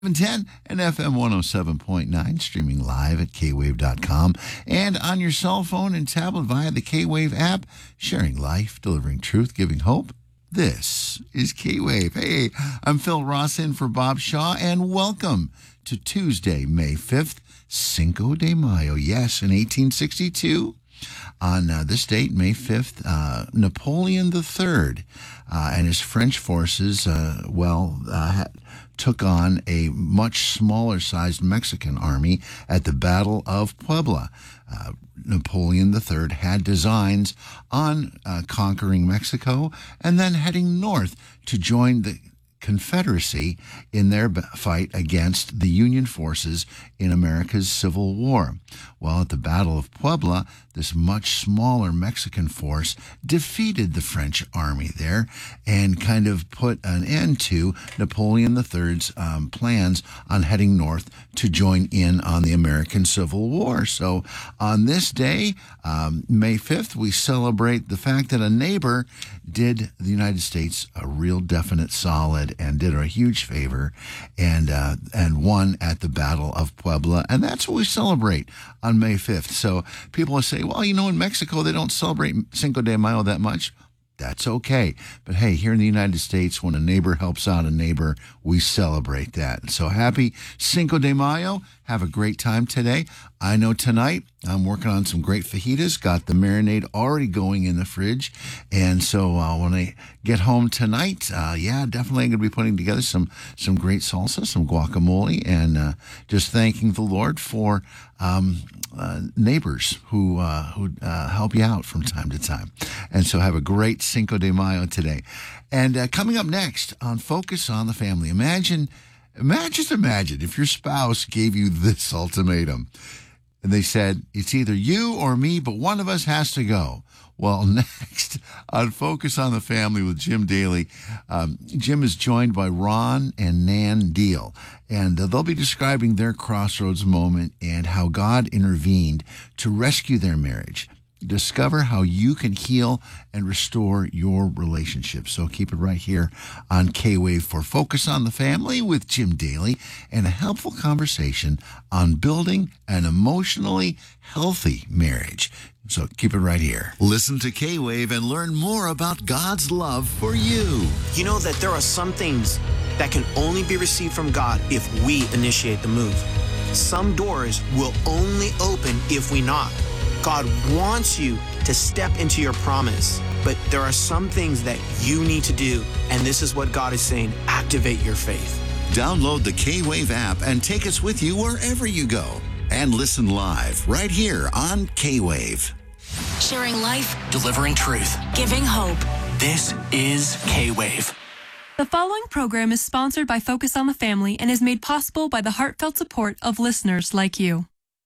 710 and FM 107.9, streaming live at kwave.com and on your cell phone and tablet via the K-Wave app, sharing life, delivering truth, giving hope. This is K-Wave. Hey, I'm Phil Ross in for Bob Shaw, and welcome to Tuesday, May 5th, Cinco de Mayo. Yes, in 1862, on this date, May 5th, Napoleon III and his French forces, took on a much smaller-sized Mexican army at the Battle of Puebla. Napoleon III had designs on conquering Mexico and then heading north to join the Confederacy in their fight against the Union forces in America's Civil War. Well, at the Battle of Puebla, this much smaller Mexican force defeated the French army there and kind of put an end to Napoleon III's plans on heading north to join in on the American Civil War. So on this day, May 5th, we celebrate the fact that a neighbor did the United States a real definite solid and did her a huge favor and won at the Battle of Puebla. And that's what we celebrate on May 5th. So people will say, well, in Mexico, they don't celebrate Cinco de Mayo that much. That's okay. But hey, here in the United States, when a neighbor helps out a neighbor, we celebrate that. So happy Cinco de Mayo. Have a great time today. I know tonight I'm working on some great fajitas. Got the marinade already going in the fridge. And so when I get home tonight, definitely I'm going to be putting together some great salsa, some guacamole, and just thanking the Lord for neighbors who help you out from time to time. And so have a great Cinco de Mayo today. And coming up next on Focus on the Family, imagine if your spouse gave you this ultimatum and they said, it's either you or me, but one of us has to go. Well, next on Focus on the Family with Jim Daly, Jim is joined by Ron and Nan Deal, and they'll be describing their crossroads moment and how God intervened to rescue their marriage. Discover how you can heal and restore your relationship. So keep it right here on K-Wave for Focus on the Family with Jim Daly and a helpful conversation on building an emotionally healthy marriage. So keep it right here. Listen to K-Wave and learn more about God's love for you. You know that there are some things that can only be received from God if we initiate the move. Some doors will only open if we knock. God wants you to step into your promise, but there are some things that you need to do, and this is what God is saying: activate your faith. Download the K-Wave app and take us with you wherever you go. And listen live right here on K-Wave. Sharing life, delivering truth, giving hope. This is K-Wave. The following program is sponsored by Focus on the Family and is made possible by the heartfelt support of listeners like you.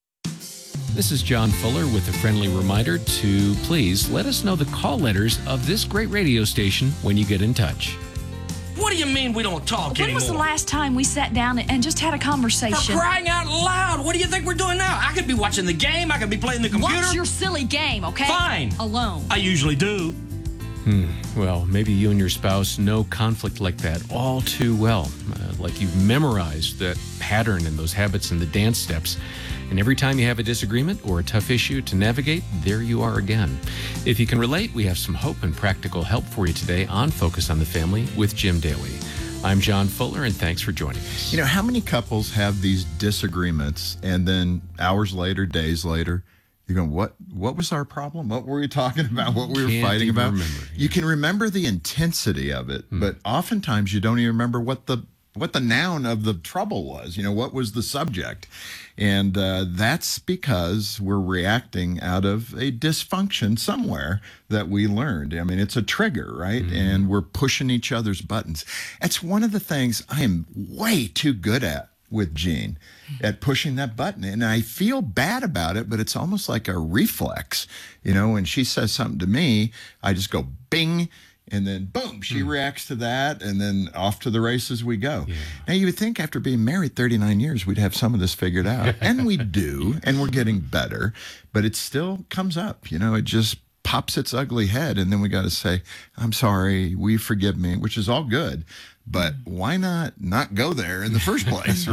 This is John Fuller with a friendly reminder to please let us know the call letters of this great radio station when you get in touch. What do you mean we don't talk anymore? When was the last time we sat down and just had a conversation? For crying out loud, what do you think we're doing now? I could be watching the game, I could be playing the computer. Watch your silly game, okay? Fine. Alone. I usually do. Well, maybe you and your spouse know conflict like that all too well. Like you've memorized that pattern and those habits and the dance steps. And every time you have a disagreement or a tough issue to navigate, there you are again. If you can relate, we have some hope and practical help for you today on Focus on the Family with Jim Daly. I'm John Fuller, and thanks for joining us. How many couples have these disagreements, and then hours later, days later, you're going, what was our problem? What were we talking about? What we were fighting about? You can remember the intensity of it, but oftentimes you don't even remember what the noun of the trouble was, what was the subject. And that's because we're reacting out of a dysfunction somewhere that we learned. I mean, it's a trigger, right? And we're pushing each other's buttons. That's one of the things I am way too good at with Jean, at pushing that button. And I feel bad about it, but it's almost like a reflex. When she says something to me, I just go bing. And then, boom, she reacts to that, and then off to the races we go. Yeah. Now, you would think after being married 39 years, we'd have some of this figured out. And we do, and we're getting better. But it still comes up. It just pops its ugly head, and then we got to say, I'm sorry, we forgive me, which is all good. But why not go there in the first place,